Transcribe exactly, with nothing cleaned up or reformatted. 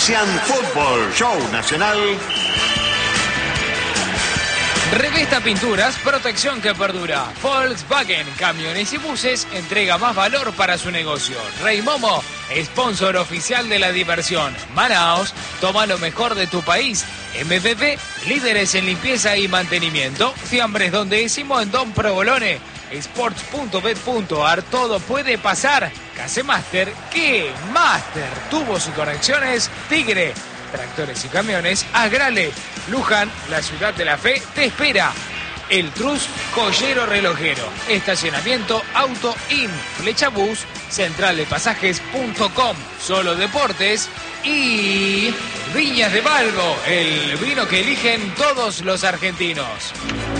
Auspician Fútbol Show Nacional. Revista Pinturas, protección que perdura. Volkswagen, camiones y buses, entrega más valor para su negocio. Rey Momo, sponsor oficial de la diversión. Manaos, toma lo mejor de tu país. M V P, líderes en limpieza y mantenimiento. Fiambres donde decimos en Don Provolone. Sports punto bet punto ar, todo puede pasar. Casemaster, ¿qué? Master, tubos y conexiones, Tigre. Tractores y camiones, Agrale. Luján, la ciudad de la fe, te espera. El Trus, joyero relojero. Estacionamiento Auto In. Flechabús, central de pasajes punto com. Solo Deportes y Viñas de Valgo, el vino que eligen todos los argentinos.